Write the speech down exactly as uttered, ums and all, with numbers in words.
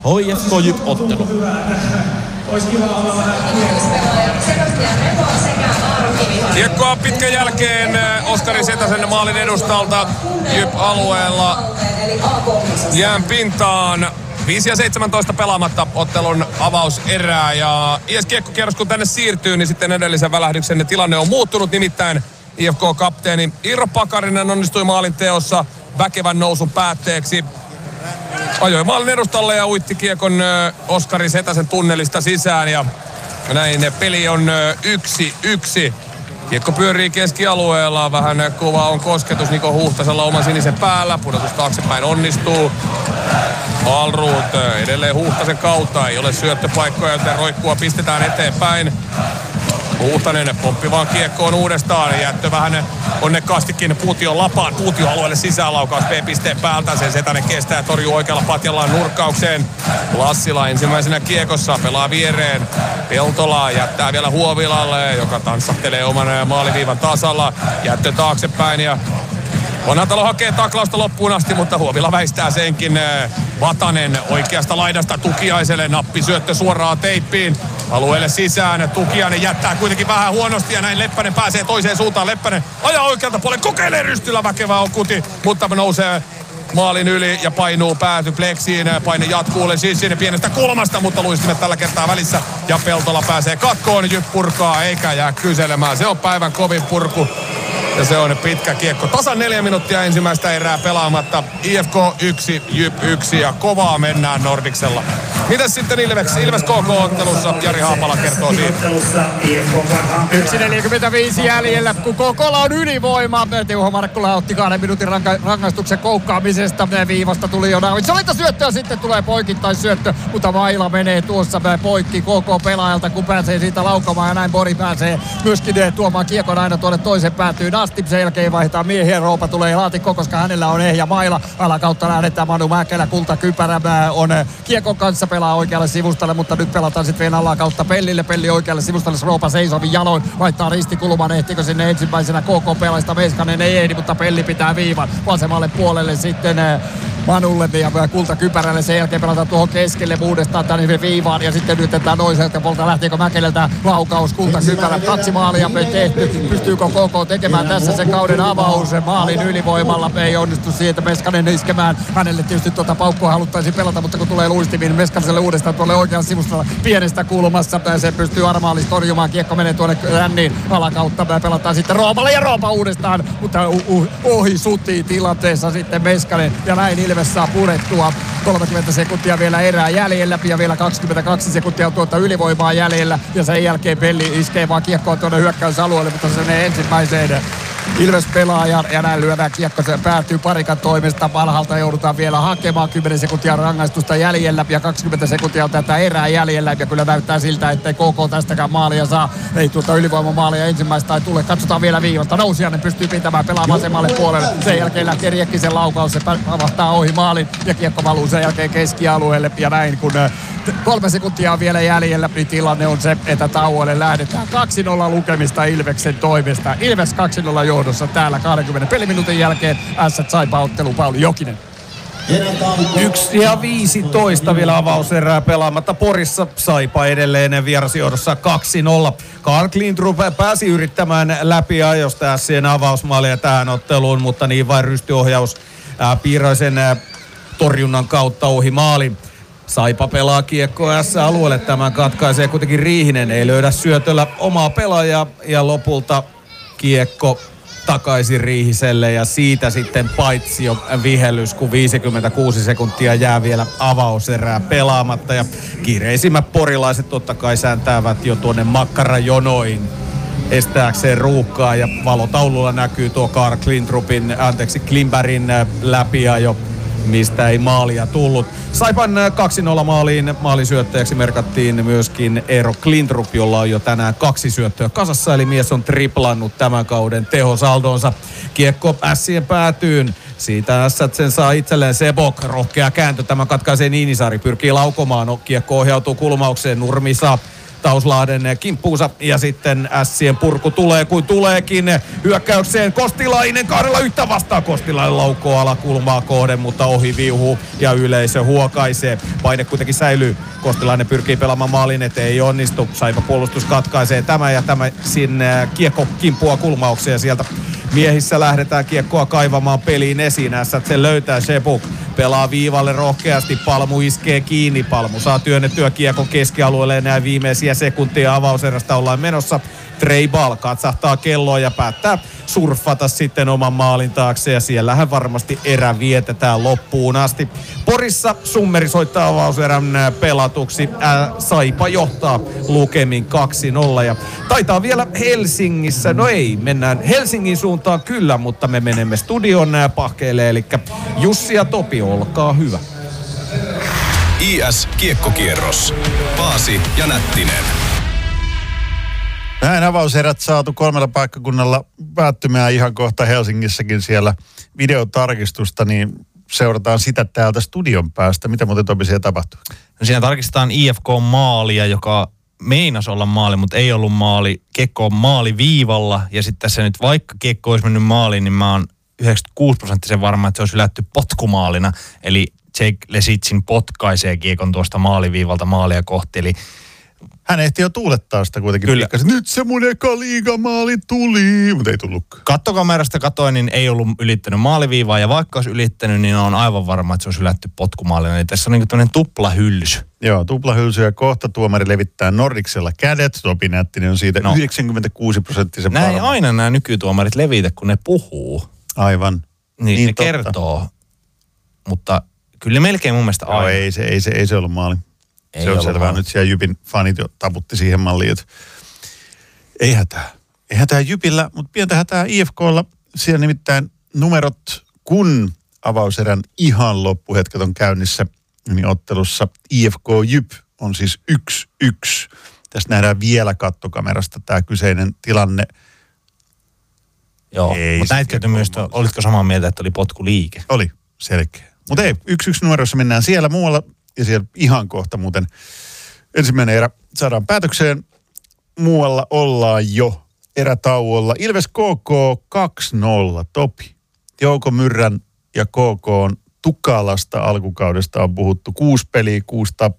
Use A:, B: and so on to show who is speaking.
A: H I F K J Y P-ottelu.
B: Kiekkoa pitkän jälkeen Oskari Setäsen maalin edustalta J Y P-alueella jään pintaan. viisi ja seitsemäntoista pelaamatta ottelun avauserää ja I S Kiekkokierros kun tänne siirtyy, niin sitten edellisen välähdyksen tilanne on muuttunut. Nimittäin I F K-kapteeni Iiro Pakarinen onnistui maalin teossa väkevän nousun päätteeksi. Ajoi maalin edustalle ja uitti kiekon Oskari Setäsen tunnelista sisään ja näin peli on yksi yksi. Kiekko pyörii keskialueella, vähän kuva on kosketus Niko Huhtasella oman sinisen päällä, pudotus taaksepäin onnistuu. Alruut edelleen Huhtasen kautta, ei ole syöttöpaikkoja, joten roikkua pistetään eteenpäin. Huhtanen pomppi vaan kiekkoon uudestaan, jättö vähän onnekkastikin Puution lapaan, Puutio alueelle sisälaukaus B-pisteen päältä, sen Setänen kestää ja torjuu oikealla patjallaan nurkkaukseen. Lassila ensimmäisenä kiekossa, pelaa viereen, Peltola jättää vielä Huovilalle, joka tanssattelee oman maaliviivan tasalla, jättö taaksepäin ja Vanhatalo hakee taklausta loppuun asti, mutta Huovila väistää senkin. Vatanen oikeasta laidasta Tukiaiselle, nappisyöttö suoraan teippiin. Alueelle sisään, Tukiainen jättää kuitenkin vähän huonosti ja näin Leppänen pääsee toiseen suuntaan. Leppänen ajaa oikealta puolelle, kokeilee rystyllä, väkevä on kuti, mutta nousee maalin yli ja painuu pääty pleksiin. Paine jatkuu siis sinne pienestä kulmasta, mutta luistimet tällä kertaa välissä. Ja Peltola pääsee katkoon, J Y P purkaa eikä jää kyselemään. Se on päivän kovin purku. Ja se on pitkä kiekko. Tasan neljä minuuttia ensimmäistä erää pelaamatta. I F K yksi, J Y P yksi ja kovaa mennään Nordiksella. Mitäs sitten Ilves, Ilves K K-ottelussa? Jari Haapala kertoo siitä.
C: yksi neljäkymmentäviisi jäljellä, kun K K:lla on ylivoima. Teuho Markkula otti kahden minuutin rangaistuksen koukkaamisesta. Viivasta tuli jo Naavitsolilta syöttö ja sitten tulee poikittaisyöttö. Mutta Vaila menee tuossa poikki K K-pelaajalta, kun pääsee siitä laukamaan. Ja näin Bori pääsee myöskin tuomaan kiekon aina tuonne toisen päätyyn asti. Sen jälkeen vaihtaa miehiä. Roopa tulee laatikko, koska hänellä on ehjä maila. Alakautta lähdetään Manu Mäkelä, kultakypärä on kiekon kanssa, pelaa oikealle sivustalle, mutta nyt pelataan sitten vielä alakautta Pellille. Pelli oikealle sivustalle, Roopa seisovin jaloin, vaihtaa ristikulman, ehtikö sinne ensimmäisenä K K-pelaista, Meskanen ei ehdi, mutta Pelli pitää viivan vasemmalle puolelle sitten Manulle ja kultakypärälle, sen jälkeen pelataan tuohon keskelle uudestaan tänne viivaan ja sitten nyt tämä toiselta puolta lähteekö Mäkelältä laukaus, kultakypärä, kaksi maalia tehty, pystyykö K K tekemään tässä sen kauden avaus maalin ylivoimalla, ei onnistu siitä Meskanen iskemään, hänelle tietysti tuota paukkua haluttaisiin pelata, mutta kun tulee luistimiin Meskaniselle uudestaan tuolle oikean sivustalla pienestä kulmassa, se pystyy armaalisesti torjumaan, kiekko menee tuonne ränniin alakautta, pelataan sitten Roopalle ja Roopa uudestaan, mutta uh, ohi sutii tilanteessa sitten Meskanen ja näin Ilves saa purettua. kolmekymmentä sekuntia vielä erää jäljellä ja vielä kaksikymmentäkaksi sekuntia tuota ylivoimaa jäljellä ja sen jälkeen Pelli iskee vaan kiekkoa tuonne hyökkäysalueelle, mutta se menee ensimmäiseen Ilves pelaa ja, ja näin lyödään kiekko, se päätyy parikan toimesta, alhaalta joudutaan vielä hakemaan, kymmenen sekuntia rangaistusta jäljellä ja kaksikymmentä sekuntia on tätä erää jäljellä ja kyllä näyttää siltä, ettei K K tästäkään maalia saa, ei tuota ylivoimamaalia ensimmäistä ei tule, katsotaan vielä viivasta, Nousiainen pystyy pitämään, pelaa vasemmalle puolelle, sen jälkeen lähtee Riekkisen laukaus, se avastaa ohi maalin ja kiekko valuu sen jälkeen keskialueelle ja näin kun kolme sekuntia on vielä jäljellä, niin tilanne on se, että tauolle lähdetään kaksi nolla lukemista Ilveksen toimesta, Ilves kaksi nolla johdossa täällä kaksikymmentä peliminuutin jälkeen Ässät Saipa-ottelu, Pauli Jokinen.
A: yksi ja viisitoista vielä avauserää pelaamatta Porissa. Saipa edelleen vierasjohdossa kaksi nolla. Carl Klintrup pääsi yrittämään läpi ajosta Ässien avausmaalia tähän otteluun, mutta niin vain rystyohjaus Piiraisen torjunnan kautta ohi maalin. Saipa pelaa kiekkoa S-alueelle, tämän katkaisee kuitenkin Riihinen, ei löydä syötöllä omaa pelaajaa ja lopulta kiekko takaisin Riihiselle ja siitä sitten paitsio vihellys, kun viisikymmentäkuusi sekuntia jää vielä avauserää pelaamatta ja kiireisimmät porilaiset totta kai sääntäävät jo tuonne makkarajonoihin estääkseen ruuhkaa ja valotaululla näkyy tuo Carl Klintrupin, anteeksi Klimbergin läpiajo, mistä ei maalia tullut. Saipan kaksi nolla maaliin maalisyöttäjäksi merkattiin myöskin Eero Klintrup, jolla on jo tänään kaksi syöttöä kasassa, eli mies on triplannut tämän kauden tehosaldonsa. Kiekko Ässien päätyyn. Siitä Ässät sen saa itselleen Sebok. Rohkea kääntö. Tämä katkaisee Niinisaari. Pyrkii laukomaan. No, kiekko ohjautuu kulmaukseen. Nurmi saa Tauslahden kimppuunsa ja sitten Ässien purku tulee kuin tuleekin hyökkäykseen. Kostilainen kahdella yhtä vastaan. Kostilainen laukoo alakulmaa kohden, mutta ohi viuhuu ja yleisö huokaisee. Paine kuitenkin säilyy. Kostilainen pyrkii pelaamaan maalin eteen, ei onnistu. Saipa puolustus katkaisee tämä ja tämä sinne kiekko kimppua kulmauksia sieltä. Miehissä lähdetään kiekkoa kaivamaan peliin esiin. Ässät sen löytää. Shepuk pelaa viivalle rohkeasti. Palmu iskee kiinni. Palmu saa työnnettyä kiekon keskialueelle. Enää viimeisiä sekuntia avauserästä ollaan menossa. Trey Ball katsahtaa kelloa ja päättää surffata sitten oman maalin taakse. Ja siellähän varmasti erä vietetään loppuun asti. Porissa Summeri soittaa avauserän pelatuksi. Ää, Saipa johtaa lukemin kaksi nolla. Ja taitaa vielä Helsingissä. No ei, mennään Helsingin suuntaan kyllä, mutta me menemme studion pahkeille. Eli Jussi ja Topi, olkaa hyvä.
D: I S-kiekkokierros. Paasi ja Nättinen.
E: Näin avauserät saatu kolmella paikkakunnalla päättymään ihan kohta Helsingissäkin siellä videotarkistusta, niin seurataan sitä täältä studion päästä. Mitä muuten Topi siellä tapahtui?
F: No siinä tarkistetaan I F K-maalia, joka meinas olla maali, mutta ei ollut maali. Kiekko on maali viivalla ja sitten tässä nyt vaikka kiekko olisi mennyt maaliin, niin mä oon yhdeksänkymmentäkuusi prosenttisen varma, että se olisi ylätty potkumaalina. Eli Jake Lesitsin potkaisee kiekon tuosta maaliviivalta maalia kohti, eli
E: hän ehti jo tuulettaa sitä kuitenkin.
F: Kyllä.
E: Pikkasen. Nyt se mun eka liigamaali tuli, mutta ei tullutkaan.
F: Kattokamerasta katoin, niin ei ollut ylittänyt maaliviivaa, ja vaikka olisi ylittänyt, niin on aivan varma, että se olisi ylätty potkumaalina. Eli tässä on niin kuin tämmöinen tuplahylsy.
E: Joo, tuplahylsy ja kohta tuomari levittää Nordiksella kädet. Topi Nättinen on siitä no. yhdeksänkymmentäkuusi prosenttisen
F: Näin
E: varma.
F: aina nämä nykytuomarit levitä, kun ne puhuu.
E: Aivan.
F: Niin,
E: niin
F: ne
E: totta.
F: kertoo. Mutta kyllä melkein mun mielestä aina.
E: Joo, ei se, ei, se, ei se ollut maali.
F: Ei
E: se on selvää.
F: maali.
E: Nyt siellä Jypin fanit jo taputti siihen malliin, että ei hätää. Ei hätää Jypillä, mutta pientä hätää I F K:lla. Siellä nimittäin numerot, kun avauserän ihan loppuhetket on käynnissä, niin ottelussa I F K Jyp on siis yksi yksi. Tässä nähdään vielä kattokamerasta tämä kyseinen tilanne.
F: Joo,
E: Ei
F: mutta
E: se
F: näitkö
E: tiedä,
F: myös,
E: kun-
F: olitko samaa mieltä, että oli potkuliike?
E: Oli selkeä. Mutta ei, yksi yksi numerossa mennään siellä muualla ja siellä ihan kohta muuten ensimmäinen erä saadaan päätökseen. Muualla ollaan jo erätauolla. Ilves K K kaksi nolla, Topi. Jouko Myrrän ja K K on tukalasta alkukaudesta on puhuttu. Kuusi peliä, kuusi tappioa.